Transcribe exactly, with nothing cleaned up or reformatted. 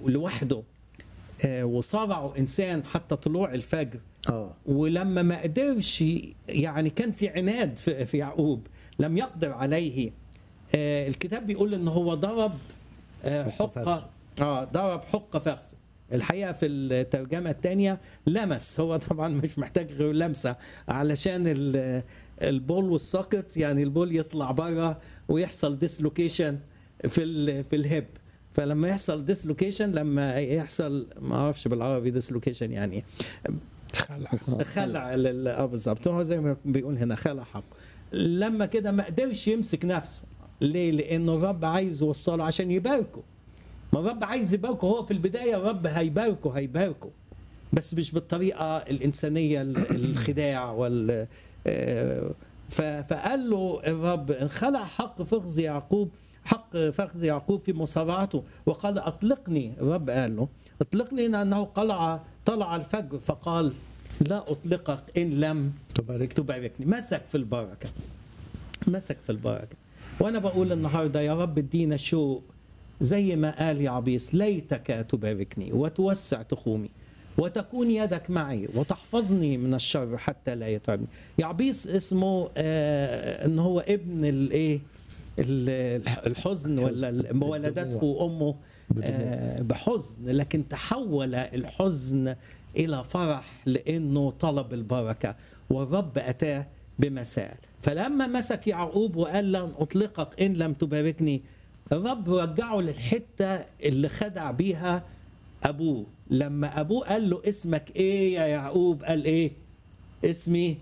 لوحده آه، وصارعوا انسان حتى طلوع الفجر. اه ولما ما قدرش، يعني كان في عناد في في يعقوب لم يقدر عليه. آه، الكتاب بيقول ان هو ضرب آه، حق حقه فخذه. اه ضرب حق فخذه. الحقيقه في الترجمه الثانيه لمس، هو طبعا مش محتاج غير لمسه علشان ال- البول والساقط، يعني البول يطلع بره ويحصل ديسلوكيشن في ال- في الهب. فلما يحصل ديسلوكيشن، لما يحصل ما اعرفش بالعربي ديسلوكيشن يعني إيه؟ خلع خلع ال- اه بالظبط، هو زي ما بيقول هنا خلع حق. لما كده ما قدرش يمسك نفسه. ليه؟ لانه الرب عايز يوصله عشان يباركه. ما الرب عايز يباركه، هو في البدايه الرب هيباركه هيباركه بس مش بالطريقه الانسانيه ال- الخداع وال آه، ف- فقال له الرب انخلع حق فخذ يعقوب، حق فخذ يعقوب في مصارعته، وقال اطلقني. الرب قال له اطلقني، لانه طلع طلع الفجر، فقال لا اطلقك ان لم تبارك تباركني. مسك في البركه، مسك في البركه. وانا بقول النهارده يا رب ادينا شوق زي ما قال يعبيس، ليتك تباركني وتوسع تخومي وتكون يدك معي وتحفظني من الشر حتى لا يتعبني. يعبيس اسمه آه ان هو ابن الايه ال- الحزن، ولا ال- ولدته امه آه بحزن، لكن تحول الحزن الى فرح لانه طلب البركه، والرب اتاه بمثال. فلما مسك يعقوب وقال لن اطلقك ان لم تباركني، الرب رجعه للحته اللي خدع بيها ابوه. لما ابوه قال له اسمك ايه يا يعقوب، قال ايه؟ اسمي